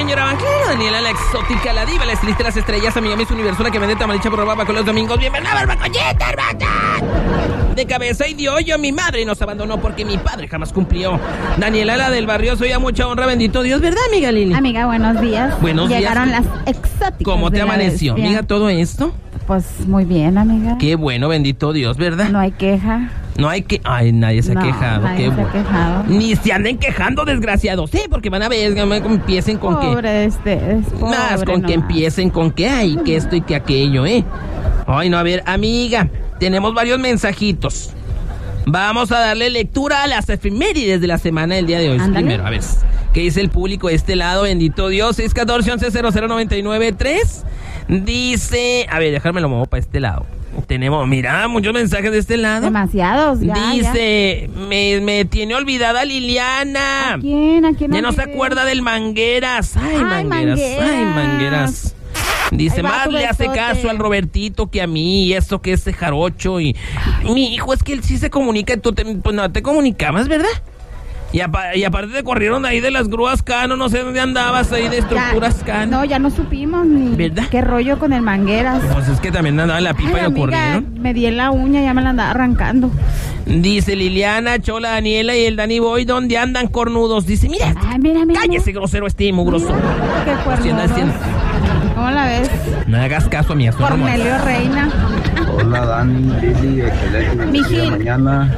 señora Banquera, Daniela, la exótica, la diva, la estilista de las estrellas, amiga Miss Universo, la que vende tamalicha por baba con los domingos. ¡Bienvenida, barbacollita, hermana! De cabeza y dio yo, mi madre nos abandonó porque mi padre jamás cumplió. Daniela, la del barrio, soy a mucha honra, bendito Dios, ¿verdad, amiga Lili? Amiga, buenos días. Buenos días. Llegaron las exóticas. ¿Cómo te amaneció, amiga, todo esto? Pues muy bien, amiga. Qué bueno, bendito Dios, ¿verdad? No hay queja. No hay que... Ay, nadie se ha quejado. Nadie Qué se ha bueno. quejado. Ni se anden quejando, desgraciados. Sí, porque van a ver, empiecen con Pobre es pobre más, con que nomás. empiecen con que hay, que esto y que aquello, Ay, no, a ver, amiga, tenemos varios mensajitos. Vamos a darle lectura a las efemérides de la semana del día de hoy. Ándale. Primero, a ver, ¿qué dice el público de este lado? Bendito Dios, 614-11-0099-3. Dice, a ver, déjame lo muevo para este lado. Tenemos, mira, muchos mensajes de este lado. Demasiados, ya. Dice, me tiene olvidada Liliana. ¿A quién? Ya no se acuerda del Mangueras. Ay, Mangueras. Dice, más le hace caso al Robertito que a mí, y esto que es de jarocho. Y mi hijo, es que él sí se comunica, y tú pues no te comunicabas, ¿verdad? Y aparte te corrieron ahí de las grúas Cano, no sé dónde andabas ahí de estructuras Cano. No, ya no supimos ni ¿verdad? Qué rollo con el Mangueras. Pues es que también andaba en la pipa. Ay, y lo amiga, corrieron. me di en la uña, ya me la andaba arrancando. Dice Liliana, Chola, Daniela y el Dani Boy, ¿dónde andan cornudos? Dice, mira, mira. cállese, grosero, mugroso. Qué cuernudos. ¿Cómo la ves? No hagas caso a mi asunto. Cornelio Reina. Hola Dani, Lili, excelente Mijín. día mañana.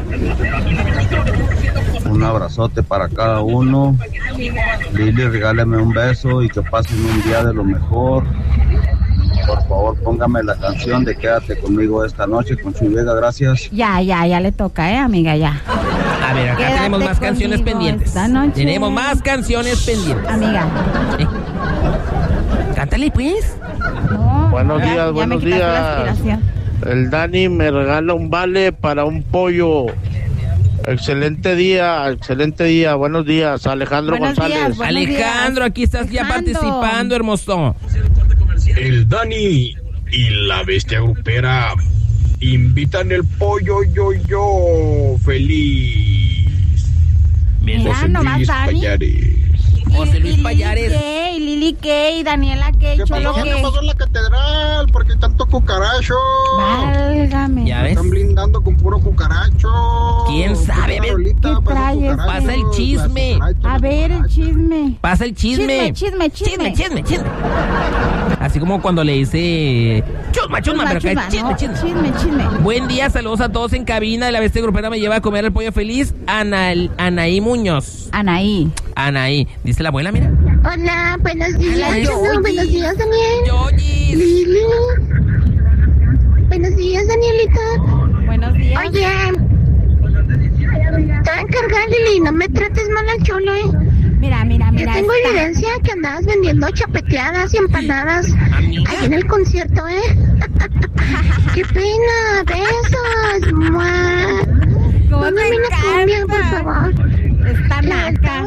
Un abrazote para cada uno. Lili, regálame un beso y que pasen un día de lo mejor. Por favor, póngame la canción de Quédate conmigo esta noche con Chuy Vega, gracias. Ya le toca, amiga, ya. A ver, acá Quédate tenemos más canciones conmigo pendientes. esta noche. Tenemos más canciones pendientes. Amiga. Cántale, pues. No, Buenos días, ya buenos me quitaste la días. aspiración. El Dani me regala un vale para un pollo. Excelente día. Buenos días, Alejandro Buenos González. días, buenos Alejandro, aquí estás ya Alejandro. participando, hermoso. El Dani y la bestia grupera invitan el pollo yo feliz. Mira, José nomás Luis Dani. Payares. José Luis ¿Y Payares. ¿Y Lili qué? ¿Y Daniela qué? ¿Y Cholo qué? en la catedral? Porque tanto cucaracho. Válgame. ¿Ya ves? Están blindando con puro cucaracho. ¿Quién sabe? A ver, ¿qué traes? Pasa el chisme. A ver, el chisme. Pasa el chisme. Chisme. Chisme. Así como cuando le dice chusma, pero acá es ¿no? chisme. Chisme. Buen día, saludos a todos en cabina de la bestia grupera. Me lleva a comer el pollo feliz. Anaí Muñoz. Anaí. Dice la abuela, mira. Hola, buenos días. Hola, Yoyi. Buenos días, Daniel. Yoyis. Lili. Buenos días, Danielita. Buenos días. Oye, te voy a encargar, Lili. No me trates mal al cholo, Mira. Yo tengo esta. evidencia que andabas vendiendo chapeteadas y empanadas Amiga. ahí en el concierto, Qué pena. Besos. ¡Mua! ¿Cómo te Mándame una cumbia, por encanta? favor. Está naca.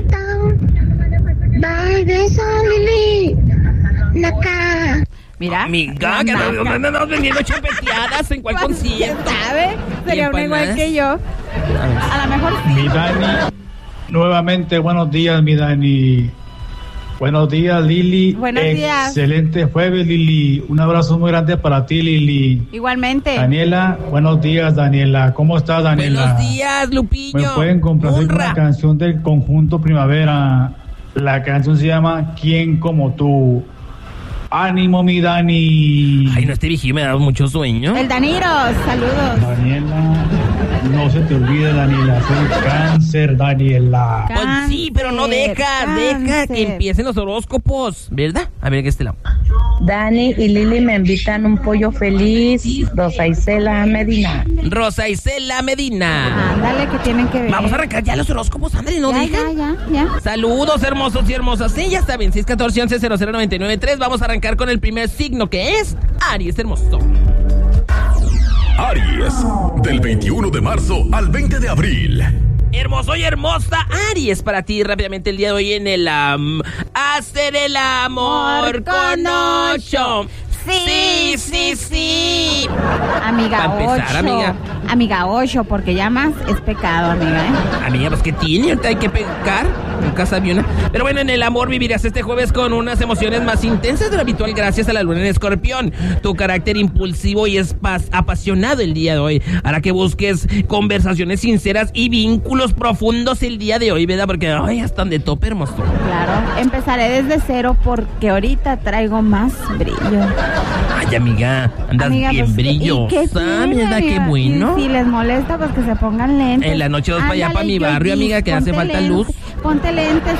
Bye, besos, Lili. Naca. Mira. Amiga, que naca. no andamos vendiendo chapeteadas en cuál ¿Quién concierto. sabe? Sería una igual empanadas? que yo. A lo mejor sí. Mi Dani, nuevamente buenos días, mi Dani. Buenos días, Lili. Buenos días. Excelente jueves, Lili. Un abrazo muy grande para ti, Lili. Igualmente. Daniela, buenos días, Daniela. ¿Cómo estás, Daniela? Buenos días, Lupillo. ¿Me pueden complacer Munra. una canción del conjunto Primavera? La canción se llama ¿Quién como tú? ¡Ánimo, mi Dani! Ay, no, este viejillo me ha dado mucho sueño. El Daniro, saludos. Daniela, no se te olvide, Daniela, es el cáncer, Daniela. Pues sí, pero no deja que empiecen los horóscopos, ¿verdad? A ver, que este lado. Dani y Lili me invitan un pollo feliz. Rosa Isela Medina. Rosa Isela Medina. Ándale, que tienen que ver. Vamos a arrancar ya los horóscopos, ándale, no dejan. Ya. Saludos, hermosos y hermosas. Sí, ya está bien, 614-11-0099-3. Vamos a arrancar con el primer signo, que es Aries, hermoso. Aries, del 21 de marzo al 20 de abril. Hermoso y hermosa Aries, para ti rápidamente el día de hoy en el hacer el amor con 8. Sí. Amiga, Pa' empezar, 8. Amiga, 8, porque ya más es pecado, amiga, Amiga, pues ¿qué tiene? Ahorita hay que pecar. Nunca sabía una. Pero bueno, en el amor vivirás este jueves con unas emociones más intensas de lo habitual gracias a la luna en Escorpión. Tu carácter impulsivo y apasionado el día de hoy hará que busques conversaciones sinceras y vínculos profundos el día de hoy, ¿verdad? Porque ay, están de tope, hermoso. Claro, empezaré desde cero porque ahorita traigo más brillo. Ay, amiga, andas bien pues, brillosa, mira qué bueno. Si les molesta, pues que se pongan lentes. En la noche dos para allá, para mi barrio, amiga, que hace falta luz. Ponte lentes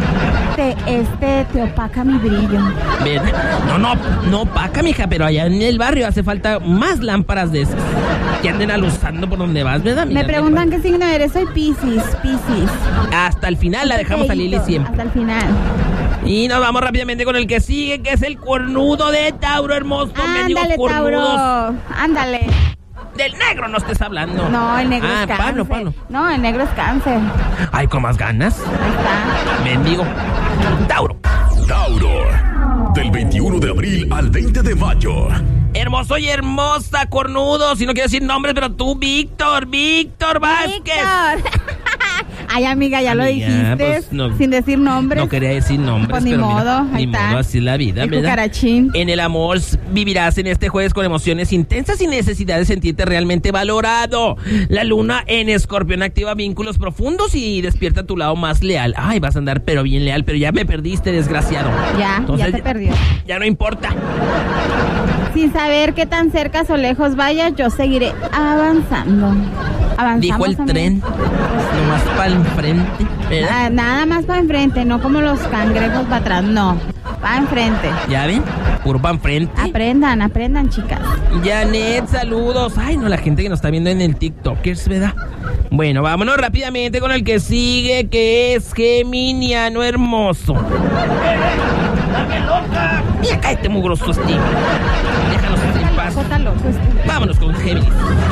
y te opaca mi brillo. No opaca, mija, pero allá en el barrio hace falta más lámparas de esas que anden aluzando por donde vas, ¿verdad, amiga? Me preguntan qué signo eres, soy Piscis. Hasta el final la dejamos a Lili siempre. Hasta el final. Y nos vamos rápidamente con el que sigue, que es el cornudo de Tauro, hermoso. Ándale, Tauro. Ándale. Del negro no estés hablando. No, el negro es cáncer. Pablo. No, el negro es cáncer. Ay, con más ganas. Ahí está. Mendigo. Tauro. Del 21 de abril al 20 de mayo. Hermoso y hermosa, cornudo. Si no quiero decir nombres, pero tú, Víctor Vázquez. Ay, amiga, ya lo dijiste, pues, no, sin decir nombres. No quería decir nombres, pues pero ni modo, mira, ni modo, así es la vida, ¿verdad? Cucarachín. En el amor vivirás en este jueves con emociones intensas y necesidad de sentirte realmente valorado. La luna en Escorpión activa vínculos profundos y despierta tu lado más leal. Ay, vas a andar pero bien leal, pero ya me perdiste, desgraciado. Entonces, ya te perdió. Ya no importa. Sin saber qué tan cerca o lejos vayas, yo seguiré avanzando. Dijo el tren, nomás para enfrente, ¿verdad? Nada más para enfrente, no como los cangrejos para atrás, no, para enfrente. ¿Ya ven? Puro para enfrente. Aprendan, chicas. Janet, saludos. Ay, no, la gente que nos está viendo en el TikTokers, ¿verdad? Bueno, vámonos rápidamente con el que sigue, que es Geminiano hermoso. ¡Dame loca! Mira, cállate mugroso, Steve. Déjanos en paz. Vámonos con Géminis.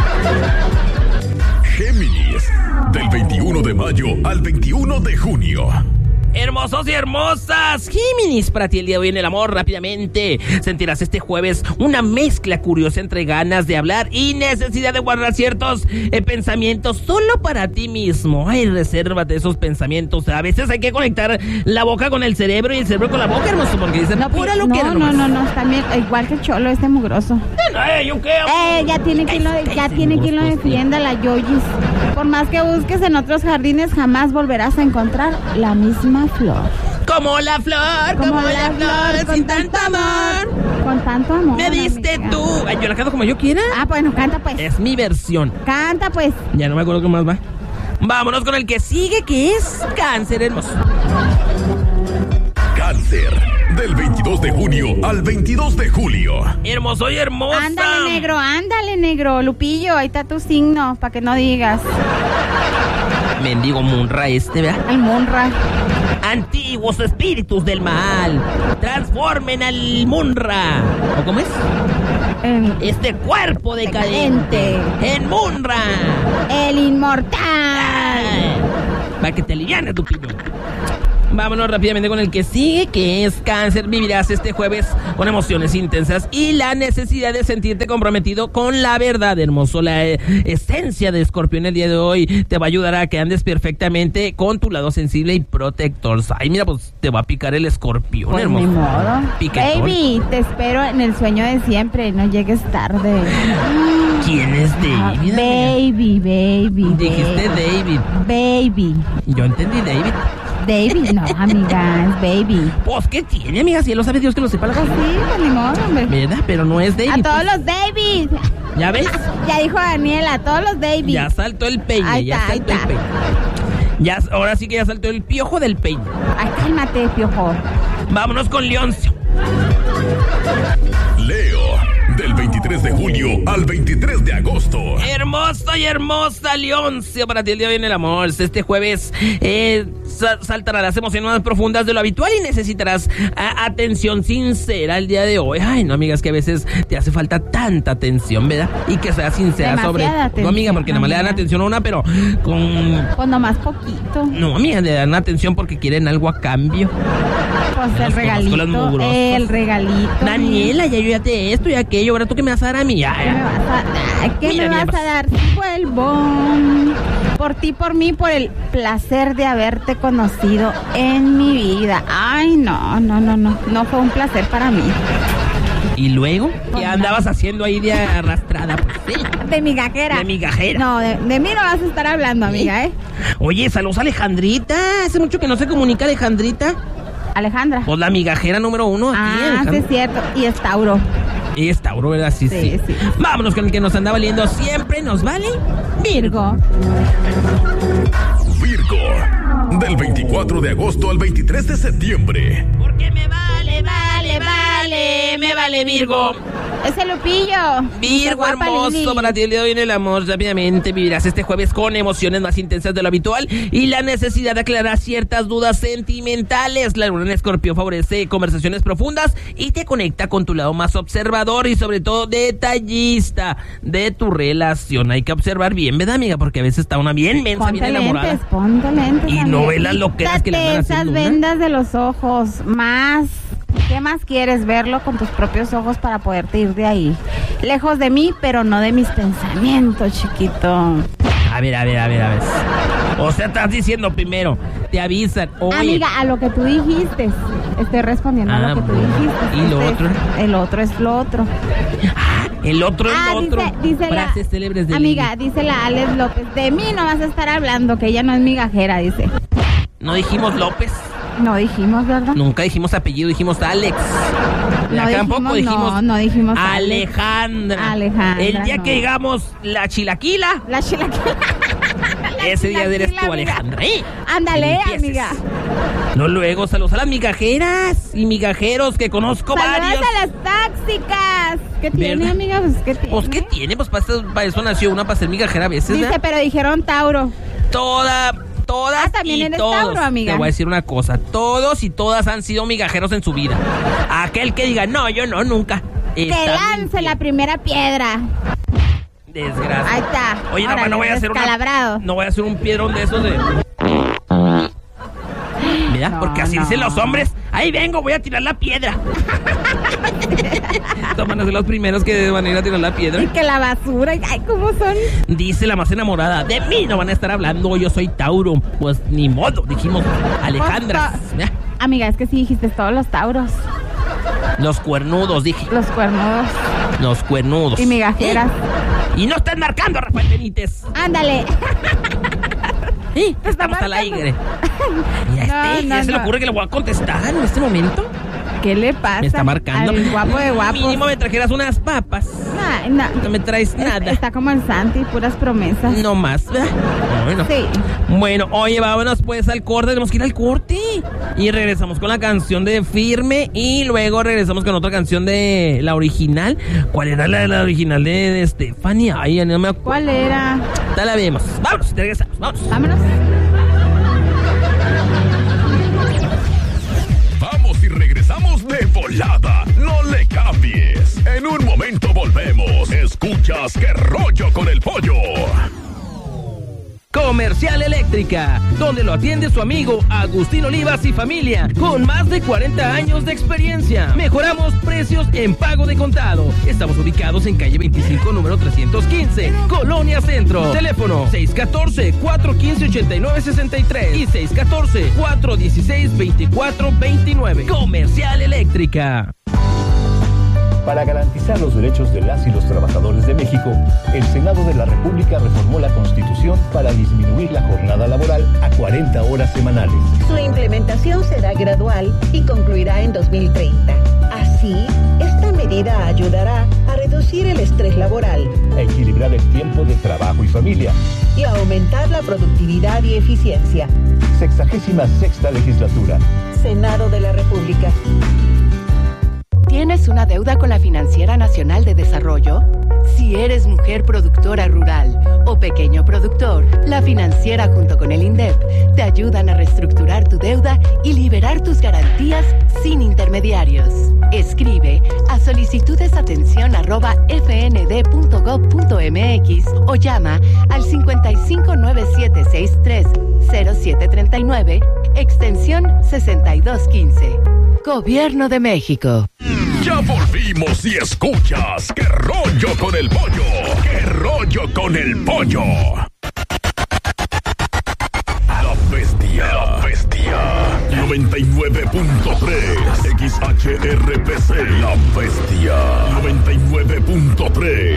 Géminis, del 21 de mayo al 21 de junio. Hermosos y hermosas, Géminis, para ti el día de hoy en el amor, rápidamente sentirás este jueves una mezcla curiosa entre ganas de hablar y necesidad de guardar ciertos pensamientos solo para ti mismo. Ay, resérvate esos pensamientos. A veces hay que conectar la boca con el cerebro y el cerebro con la boca, hermoso, porque dicen, no, también igual que Cholo, mugroso. ¿Yo qué? Ya tiene quien lo defienda, la Yoyis. Por más que busques en otros jardines, jamás volverás a encontrar la misma flor. Como la flor, con tanto amor. Con tanto amor. Me diste amiga. Tú. Ay, yo la canto como yo quiera. Bueno, canta pues. Es mi versión. Canta pues. Ya no me acuerdo qué más va. Vámonos con el que sigue, que es Cáncer, hermoso. Cáncer, del 22 de junio al 22 de julio. Hermoso y hermosa. Ándale, negro. Lupillo, ahí está tu signo, para que no digas. Mendigo Munra ¿verdad? El Munra. Antiguos espíritus del mal, transformen al Munra. ¿O cómo es? Este cuerpo decadente en Munra, el inmortal. Para que te alivianes, Lupillo. Vámonos rápidamente con el que sigue, que es Cáncer. Vivirás este jueves con emociones intensas y la necesidad de sentirte comprometido con la verdad, hermoso. La esencia de Escorpión el día de hoy te va a ayudar a que andes perfectamente con tu lado sensible y protector. Ay, mira, pues te va a picar el escorpión, pues hermoso. Ni modo. Piquetón. Baby, te espero en el sueño de siempre, no llegues tarde. ¿Quién es David? Baby. Dijiste David. Baby. Yo entendí David. David, no, amiga, es Baby. Pues, ¿qué tiene, amiga? Si él lo sabe Dios que lo sepa la cosa. Sí, pues ni modo, hombre. ¿Verdad? Pero no es David. A todos los David. ¿Ya ves? Ya dijo Daniela, a todos los David. Ya saltó el peine, el peine. Ahora sí que ya saltó el piojo del peine. Ay, cálmate, piojo. Vámonos con Leoncio. Leo, del 23 de julio al 23 de agosto. Hermosa y hermosa Leoncio, para ti el día de hoy en el amor. Este jueves saltará las emociones más profundas de lo habitual y necesitarás atención sincera el día de hoy. Ay, no, amigas, que a veces te hace falta tanta atención, ¿verdad? Y que sea sincera. Demasiada atención, no, amiga, porque nada más le dan atención a una, pero pues nomás poquito. No, amiga, le dan atención porque quieren algo a cambio. Pues el regalito. Daniela, ya yo ya te esto y aquello. Ahora tú que me vas a dar a mí. ¿Qué me vas a dar? Si vuelvo. Por ti, por mí, por el placer de haberte conocido en mi vida. Ay, no fue un placer para mí. ¿Y luego? ¿Qué andabas haciendo ahí de arrastrada? Pues, sí. De migajera. De migajera. No, de mí no vas a estar hablando, amiga, ¿eh? Oye, saludos a Alejandrita. Hace mucho que no se comunica Alejandrita. Alejandra. Pues la migajera número 1 aquí. Sí es cierto. Y es Tauro. Y es Tauro, ¿verdad? Sí. Vámonos con el que nos anda valiendo siempre. ¿Nos vale? Virgo. Virgo. Del 24 de agosto al 23 de septiembre. Porque me vale, me vale Virgo. Ese Lupillo. Virgo hermoso, Lili. Para ti el día de hoy en el amor rápidamente vivirás este jueves con emociones más intensas de lo habitual y la necesidad de aclarar ciertas dudas sentimentales. La luna en Escorpio favorece conversaciones profundas y te conecta con tu lado más observador y sobre todo detallista de tu relación. Hay que observar bien, ¿verdad, amiga? Porque a veces está una bien mensa, bien enamorada. Ponte lentes, y amiga. no ve las loqueras que le andan haciendo. Esas vendas de los ojos, más... ¿Qué más quieres? Verlo con tus propios ojos para poderte ir de ahí. Lejos de mí, pero no de mis pensamientos, chiquito. A ver. O sea, estás diciendo primero, te avisan. Oye. Amiga, a lo que tú dijiste. Estoy respondiendo a lo que tú dijiste. ¿Y lo otro? El otro es lo otro. El otro es lo otro. Dice frases célebres de amiga, Lili. Dice la Alex López, de mí no vas a estar hablando, que ella no es migajera, dice. No dijimos López. No dijimos, ¿verdad? Nunca dijimos apellido, dijimos Alex. Tampoco dijimos. No dijimos Alejandra. El día que digamos la chilaquila. Ese día eres tú, Alejandra. Ándale, amiga. No, luego saludos a las migajeras y migajeros que conozco varios. Saludos a las tóxicas. ¿Qué tiene, amiga? Pues, ¿qué tiene? Pues para eso nació una, para ser migajera a veces. Dice, ¿verdad? pero dijeron Tauro. Todas también y eres todos. Tauro, amiga. Te voy a decir una cosa, todos y todas han sido migajeros en su vida. Aquel que diga, no, yo no, nunca. Que lance la primera piedra. Desgracia. Ahí está. Oye, no voy a hacer no voy a hacer un piedrón de esos de... ¿Verdad? Porque así dicen los hombres. Ahí vengo, voy a tirar la piedra. Estos van a ser los primeros que van a ir a tirar la piedra. Y que la basura, ay, ¿cómo son? Dice la más enamorada, de mí no van a estar hablando, yo soy Tauro. Pues ni modo, dijimos Alejandra. Amiga, es que sí dijiste todos los Tauros. Los cuernudos, dije. Los cuernudos. Y migajeras. Y no estás marcando, Rafael Benítez. Ándale. Estamos al aire. Ya se le ocurre que le voy a contestar en este momento. ¿Qué le pasa? Me está marcando. Al guapo de guapos. Mínimo me trajeras unas papas. No me traes nada. Está como el Santi, puras promesas. No más, ¿verdad? Bueno. Sí. Bueno, oye, vámonos pues al corte. Tenemos que ir al corte. Y regresamos con la canción de Firme. Y luego regresamos con otra canción de la original. ¿Cuál era la original de Stephanie? Ay, no me acuerdo. ¿Cuál era? Ya la vemos. Vámonos, te regresamos. Vámonos. Vamos y regresamos de volada. No le cambies. En un momento volvemos. Escuchas Qué Rollo con el Pollo. Comercial Eléctrica, donde lo atiende su amigo Agustín Olivas y familia, con más de 40 años de experiencia. Mejoramos precios en pago de contado. Estamos ubicados en calle 25, número 315, Colonia Centro. Teléfono 614-415-8963 y 614-416-2429. Comercial Eléctrica. Para garantizar los derechos de las y los trabajadores de México, el Senado de la República reformó la Constitución para disminuir la jornada laboral a 40 horas semanales. Su implementación será gradual y concluirá en 2030. Así, esta medida ayudará a reducir el estrés laboral, a equilibrar el tiempo de trabajo y familia y a aumentar la productividad y eficiencia. 66ª legislatura. Senado de la República. ¿Tienes una deuda con la Financiera Nacional de Desarrollo? Si eres mujer productora rural o pequeño productor, la Financiera junto con el INDEP te ayudan a reestructurar tu deuda y liberar tus garantías sin intermediarios. Escribe a solicitudesatención@fnd.gov.mx o llama al 5597630739, extensión 6215. Gobierno de México. Ya volvimos y escuchas Qué Rollo con el Pollo. Qué Rollo con el Pollo. 99.3 XHRPC, La Bestia. 99.3